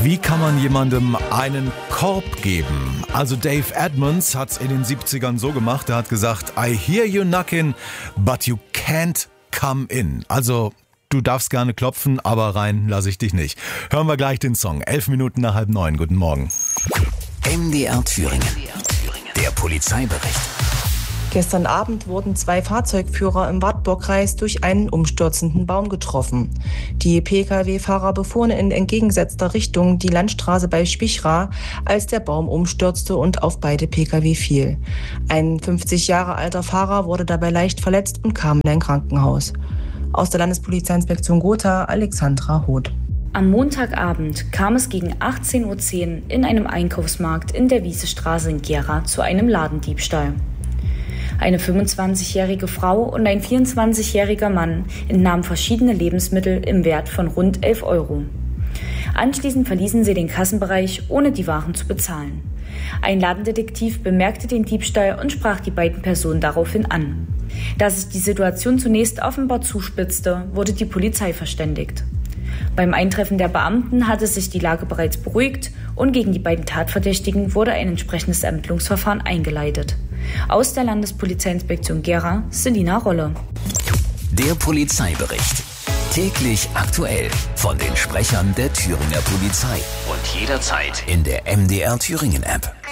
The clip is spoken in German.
Wie kann man jemandem einen Korb geben? Also Dave Edmunds hat's in den 70ern so gemacht, er hat gesagt, I hear you knocking, but you can't come in. Also du darfst gerne klopfen, aber rein lasse ich dich nicht. Hören wir gleich den Song. 11 Minuten nach 8:30. Guten Morgen. MDR Thüringen. Der Polizeibericht. Gestern Abend wurden 2 Fahrzeugführer im Wartburgkreis durch einen umstürzenden Baum getroffen. Die Pkw-Fahrer befuhren in entgegengesetzter Richtung die Landstraße bei Spichra, als der Baum umstürzte und auf beide Pkw fiel. Ein 50 Jahre alter Fahrer wurde dabei leicht verletzt und kam in ein Krankenhaus. Aus der Landespolizeiinspektion Gotha, Alexandra Hoth. Am Montagabend kam es gegen 18:10 Uhr in einem Einkaufsmarkt in der Wiesestraße in Gera zu einem Ladendiebstahl. Eine 25-jährige Frau und ein 24-jähriger Mann entnahmen verschiedene Lebensmittel im Wert von rund 11 Euro. Anschließend verließen sie den Kassenbereich, ohne die Waren zu bezahlen. Ein Ladendetektiv bemerkte den Diebstahl und sprach die beiden Personen daraufhin an. Da sich die Situation zunächst offenbar zuspitzte, wurde die Polizei verständigt. Beim Eintreffen der Beamten hatte sich die Lage bereits beruhigt und gegen die beiden Tatverdächtigen wurde ein entsprechendes Ermittlungsverfahren eingeleitet. Aus der Landespolizeiinspektion Gera, Selina Rolle. Der Polizeibericht. Täglich aktuell von den Sprechern der Thüringer Polizei und jederzeit in der MDR Thüringen App.